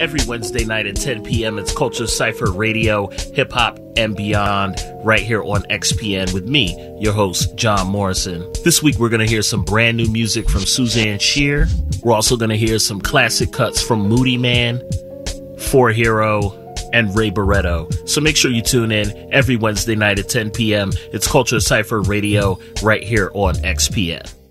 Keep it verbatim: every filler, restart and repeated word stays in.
Every Wednesday night at ten p.m. It's Culture Cypher Radio, hip hop and beyond, right here on X P N with me, your host, John Morrison. This week we're going to hear some brand new music from Suzanne Shear. We're also going to hear some classic cuts from Moody Man, Four Hero, and Ray Barretto. So make sure you tune in every Wednesday night at ten p.m. It's Culture Cypher Radio right here on X P N.